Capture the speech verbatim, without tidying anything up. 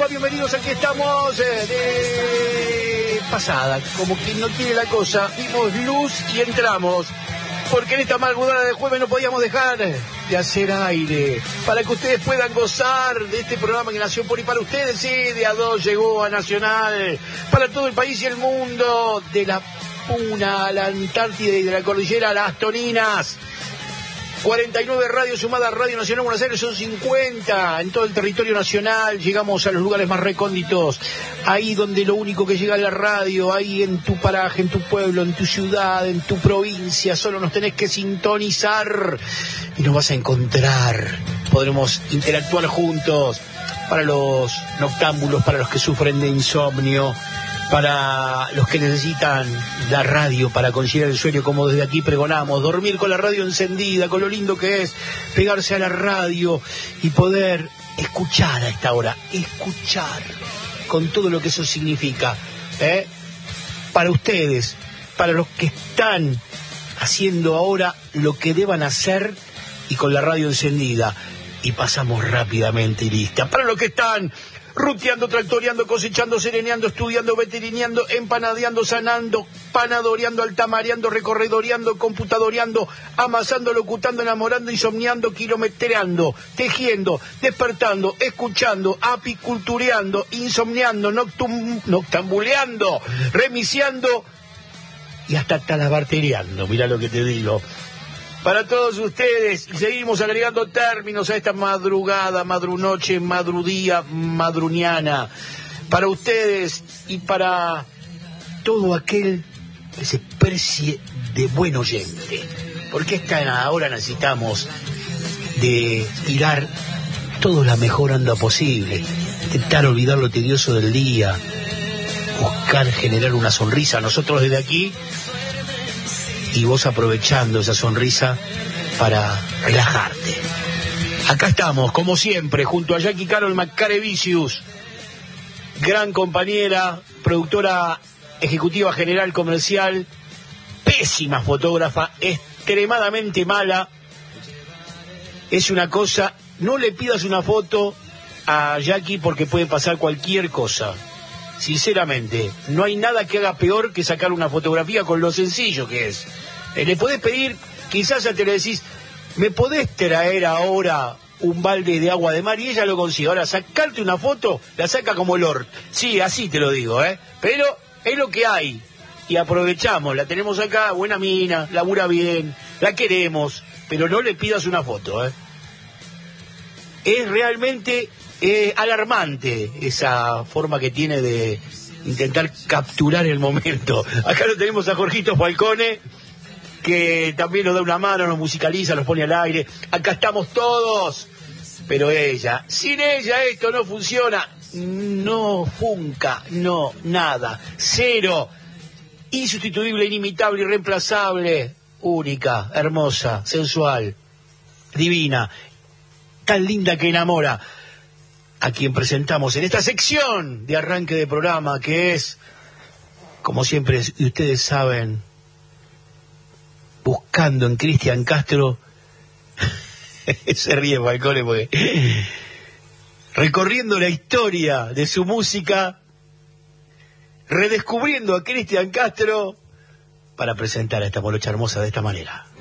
va? Bienvenidos, aquí estamos eh, de pasada, como quien no quiere la cosa, vimos luz y entramos, porque en esta madrugada de jueves no podíamos dejar de hacer aire, para que ustedes puedan gozar de este programa que nació por y para ustedes, sí, de a dos llegó a Nacional, para todo el país y el mundo, de la Puna a la Antártida y de la cordillera a las Toninas. cuarenta y nueve radios sumadas, Radio Nacional Buenos Aires son cincuenta en todo el territorio nacional. Llegamos a los lugares más recónditos, ahí donde lo único que llega es la radio, ahí en tu paraje, en tu pueblo, en tu ciudad, en tu provincia. Solo nos tenés que sintonizar y nos vas a encontrar. Podremos interactuar juntos, para los noctámbulos, para los que sufren de insomnio, para los que necesitan la radio para conciliar el sueño, como desde aquí pregonamos, dormir con la radio encendida, con lo lindo que es pegarse a la radio y poder escuchar a esta hora, escuchar con todo lo que eso significa, ¿eh? Para ustedes, para los que están haciendo ahora lo que deban hacer y con la radio encendida, y pasamos rápidamente y lista. Para los que están ruteando, tractoreando, cosechando, sereneando, estudiando, veterineando, empanadeando, sanando, panadoreando, altamareando, recorredoreando, computadoreando, amasando, locutando, enamorando, insomniando, kilometreando, tejiendo, despertando, escuchando, apicultureando, insomniando, noctum, noctambuleando, remiciando y hasta talabartereando. Mirá lo que te digo. Para todos ustedes, seguimos agregando términos a esta madrugada, madrunoche, madrudía, madruniana. Para ustedes y para todo aquel que se precie de buen oyente. Porque esta hora necesitamos de tirar toda la mejor onda posible. Intentar olvidar lo tedioso del día. Buscar generar una sonrisa. Nosotros desde aquí, y vos aprovechando esa sonrisa para relajarte. Acá estamos, como siempre, junto a Jackie Carol Macarevicius, gran compañera, productora ejecutiva general comercial, pésima fotógrafa, extremadamente mala. Es una cosa, no le pidas una foto a Jackie porque puede pasar cualquier cosa. Sinceramente, no hay nada que haga peor que sacar una fotografía con lo sencillo que es. Eh, le podés pedir, quizás ya te le decís, ¿me podés traer ahora un balde de agua de mar? Y ella lo consigue. Ahora, sacarte una foto, la saca como Lord. Sí, así te lo digo, ¿eh? Pero es lo que hay. Y aprovechamos, la tenemos acá, buena mina, labura bien, la queremos, pero no le pidas una foto, ¿eh? Es realmente eh, alarmante esa forma que tiene de intentar capturar el momento. Acá lo tenemos a Jorgito Falcone, que también nos da una mano, nos musicaliza, nos pone al aire. Acá estamos todos, pero ella, sin ella esto no funciona, no funca, no, nada, cero, insustituible, inimitable, irreemplazable, única, hermosa, sensual, divina, tan linda que enamora, a quien presentamos en esta sección de arranque de programa, que es, como siempre, y ustedes saben, buscando en Cristian Castro. Se ríe Falcone porque recorriendo la historia de su música, redescubriendo a Cristian Castro para presentar a esta morocha hermosa de esta manera.